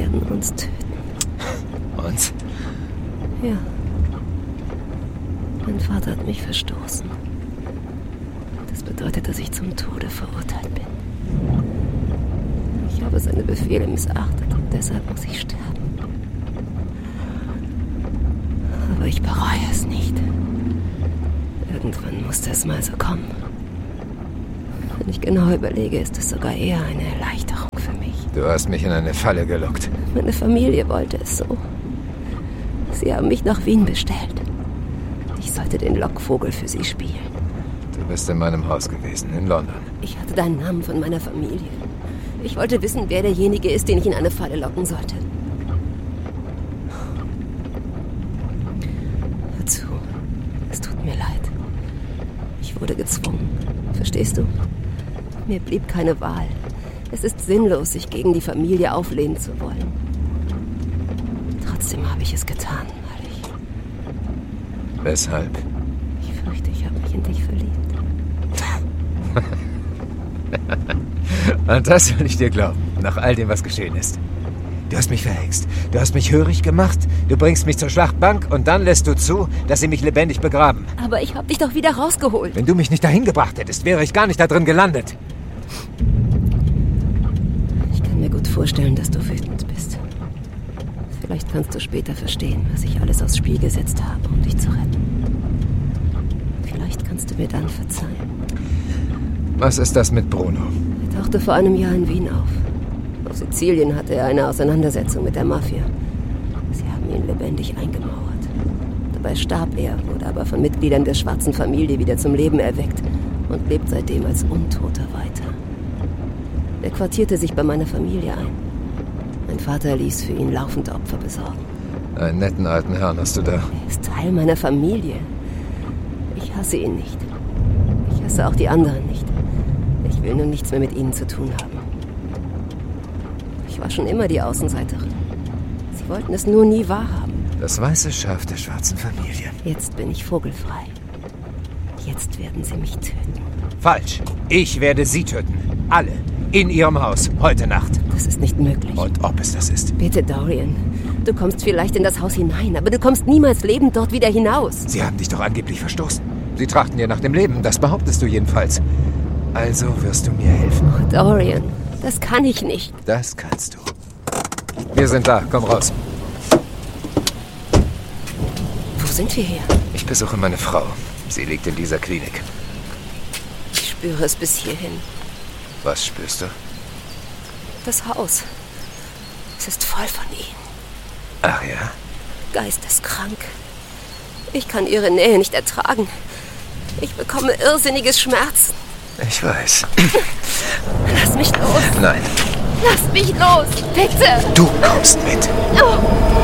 werden uns töten. Uns? Ja. Mein Vater hat mich verstoßen. Das bedeutet, dass ich zum Tode verurteilt bin. Ich habe seine Befehle missachtet und deshalb muss ich sterben. Aber ich bereue es nicht. Irgendwann musste es mal so kommen. Wenn ich genau überlege, ist es sogar eher eine Erleichterung für mich. Du hast mich in eine Falle gelockt. Meine Familie wollte es so. Sie haben mich nach Wien bestellt. Ich sollte den Lockvogel für sie spielen. Du bist in meinem Haus gewesen, in London. Ich hatte deinen Namen von meiner Familie. Ich wollte wissen, wer derjenige ist, den ich in eine Falle locken sollte. Hör zu, es tut mir leid. Ich wurde gezwungen. Verstehst du? Mir blieb keine Wahl. Es ist sinnlos, sich gegen die Familie auflehnen zu wollen. Trotzdem habe ich es getan, weil ich... Weshalb? Ich fürchte, ich habe mich in dich verliebt. Und das will ich dir glauben, nach all dem, was geschehen ist. Du hast mich verhext. Du hast mich hörig gemacht. Du bringst mich zur Schlachtbank und dann lässt du zu, dass sie mich lebendig begraben. Aber ich habe dich doch wieder rausgeholt. Wenn du mich nicht dahin gebracht hättest, wäre ich gar nicht da drin gelandet. Ich kann mir gut vorstellen, dass du wütend bist. Vielleicht kannst du später verstehen, was ich alles aufs Spiel gesetzt habe, um dich zu retten. Vielleicht kannst du mir dann verzeihen. Was ist das mit Bruno? Er tauchte vor einem Jahr in Wien auf. Auf Sizilien hatte er eine Auseinandersetzung mit der Mafia. Sie haben ihn lebendig eingemauert. Dabei starb er, wurde aber von Mitgliedern der schwarzen Familie wieder zum Leben erweckt und lebt seitdem als Untoter weiter. Er quartierte sich bei meiner Familie ein. Mein Vater ließ für ihn laufend Opfer besorgen. Einen netten alten Herrn hast du da. Er ist Teil meiner Familie. Ich hasse ihn nicht. Ich hasse auch die anderen nicht. Ich will nur nichts mehr mit ihnen zu tun haben. Ich war schon immer die Außenseiterin. Sie wollten es nur nie wahrhaben. Das weiße Schaf der schwarzen Familie. Jetzt bin ich vogelfrei. Jetzt werden sie mich töten. Falsch. Ich werde sie töten. Alle. In ihrem Haus. Heute Nacht. Das ist nicht möglich. Und ob es das ist. Bitte, Dorian. Du kommst vielleicht in das Haus hinein, aber du kommst niemals lebend dort wieder hinaus. Sie haben dich doch angeblich verstoßen. Sie trachten dir nach dem Leben. Das behauptest du jedenfalls. Also wirst du mir helfen. Oh, Dorian, das kann ich nicht. Das kannst du. Wir sind da. Komm raus. Wo sind wir hier? Ich besuche meine Frau. Sie liegt in dieser Klinik. Ich spüre es bis hierhin. Was spürst du? Das Haus. Es ist voll von ihnen. Ach ja? Geisteskrank. Ich kann ihre Nähe nicht ertragen. Ich bekomme irrsinnige Schmerzen. Ich weiß. Lass mich los. Nein. Lass mich los, bitte. Du kommst mit. Oh.